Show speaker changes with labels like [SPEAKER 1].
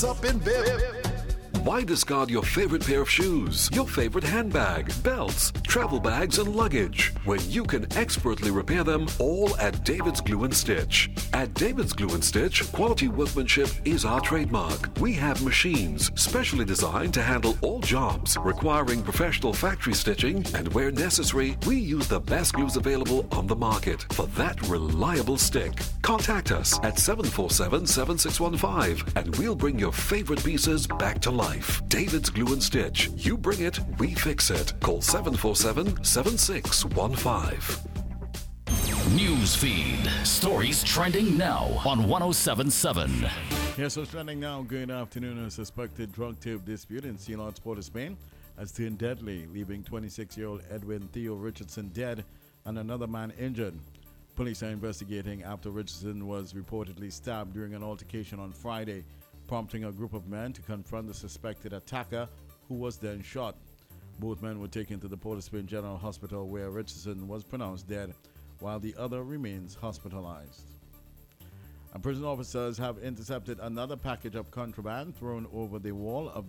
[SPEAKER 1] Up in Bibb.
[SPEAKER 2] Why discard your favorite pair of shoes, your favorite handbag, belts, travel bags, and luggage when you can expertly repair them all at David's Glue and Stitch? At David's Glue and Stitch, quality workmanship is our trademark. We have machines specially designed to handle all jobs requiring professional factory stitching, and where necessary, we use the best glues available on the market for that reliable stick. Contact us at 747-7615 and we'll bring your favorite pieces back to life. David's Glue and Stitch. You bring it, we fix it. Call 747-7615.
[SPEAKER 3] News feed. Stories trending now on 107.7.
[SPEAKER 4] Yes, so trending now. Good afternoon. A suspected drug tape dispute in Ceylon, Port of Spain has turned deadly, leaving 26-year-old Edwin Theo Richardson dead and another man injured. Police are investigating after Richardson was reportedly stabbed during an altercation on Friday, prompting a group of men to confront the suspected attacker, who was then shot. Both men were taken to the Port of Spain General Hospital, where Richardson was pronounced dead, while the other remains hospitalized. And prison officers have intercepted another package of contraband thrown over the wall of